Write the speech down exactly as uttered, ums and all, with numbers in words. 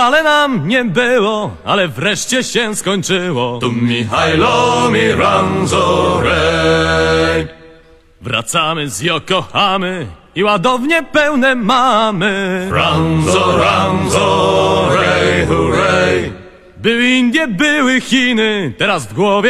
Ale nam nie było, ale wreszcie się skończyło. Tu Mihailo mi ranzorej. Wracamy z Yokohamy i ładownie pełne mamy. Ranzo, ranzo, rej, hurray. Były Indie, były Chiny, teraz w głowie